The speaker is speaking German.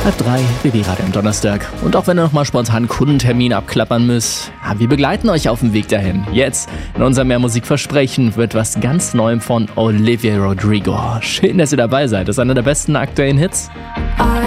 Halb 3, BB-Radio am Donnerstag. Und auch wenn ihr nochmal spontan einen Kundentermin abklappern müsst, wir begleiten euch auf dem Weg dahin. Jetzt, in unserem Mehr Musik Versprechen, wird was ganz Neuem von Olivia Rodrigo. Schön, dass ihr dabei seid. Das ist einer der besten aktuellen Hits.